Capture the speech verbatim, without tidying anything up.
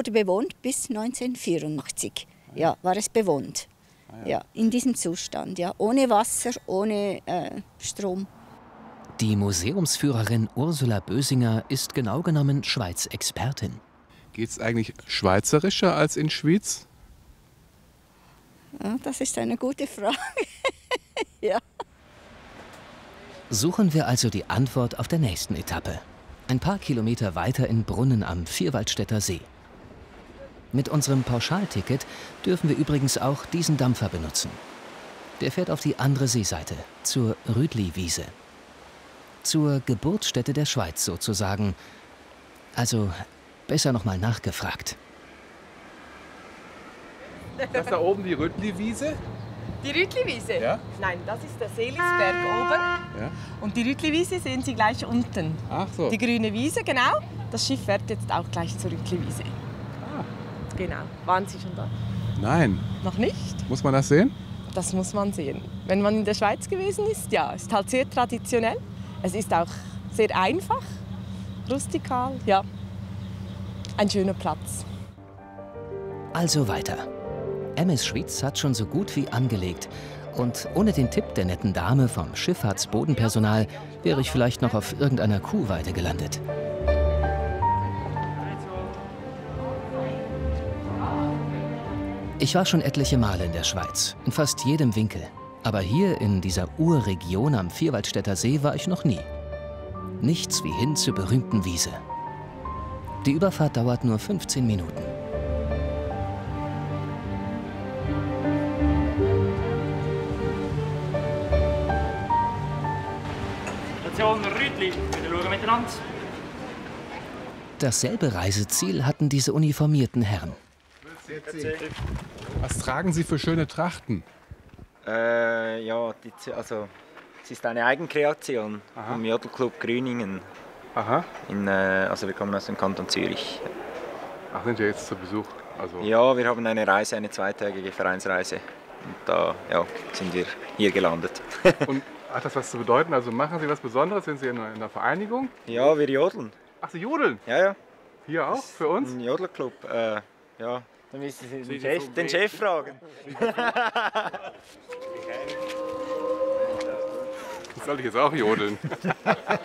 wurde bewohnt bis neunzehnhundertvierundachtzig. Ja, war es bewohnt. Ah, ja. Ja, in diesem Zustand, ja, ohne Wasser, ohne äh, Strom. Die Museumsführerin Ursula Bösinger ist genau genommen Schweiz-Expertin. Geht es eigentlich schweizerischer als in Schwyz? Ja, das ist eine gute Frage. Ja. Suchen wir also die Antwort auf der nächsten Etappe. Ein paar Kilometer weiter in Brunnen am Vierwaldstätter See. Mit unserem Pauschalticket dürfen wir übrigens auch diesen Dampfer benutzen. Der fährt auf die andere Seeseite, zur Rütli-Wiese. Zur Geburtsstätte der Schweiz sozusagen. Also besser noch mal nachgefragt. Das da oben die Rütli-Wiese? Die Rütli-Wiese? Ja? Nein, das ist der Seelisberg oben. Ja? Und die Rütli-Wiese sehen Sie gleich unten. Ach so. Die grüne Wiese, genau. Das Schiff fährt jetzt auch gleich zur Rütli-Wiese. Ah. Genau. Waren Sie schon da? Nein. Noch nicht? Muss man das sehen? Das muss man sehen. Wenn man in der Schweiz gewesen ist, ja. Es ist halt sehr traditionell. Es ist auch sehr einfach, rustikal, ja. Ein schöner Platz. Also weiter. M S Schwyz hat schon so gut wie angelegt. Und ohne den Tipp der netten Dame vom Schifffahrtsbodenpersonal wäre ich vielleicht noch auf irgendeiner Kuhweide gelandet. Ich war schon etliche Male in der Schweiz, in fast jedem Winkel. Aber hier in dieser Urregion am Vierwaldstätter See war ich noch nie. Nichts wie hin zur berühmten Wiese. Die Überfahrt dauert nur fünfzehn Minuten. Station Rütli, wir schauen miteinander. Dasselbe Reiseziel hatten diese uniformierten Herren. Was tragen Sie für schöne Trachten? Äh, ja, die, also, es ist eine Eigenkreation Aha. vom Jodelclub Grüningen. Aha. In, äh, also wir kommen aus dem Kanton Zürich. Ach, sind wir jetzt zu Besuch? Also Ja, wir haben eine Reise, eine zweitägige Vereinsreise. Und da ja, sind wir hier gelandet. Und hat das was zu bedeuten? Also machen Sie was Besonderes? Sind Sie in einer Vereinigung? Ja, wir jodeln. Ach, Sie jodeln? Ja, ja. Hier auch? Für uns? Ein Jodelclub. Äh, ja, dann müssen Sie den, Sie Chef, so den Chef fragen. Soll ich jetzt auch jodeln?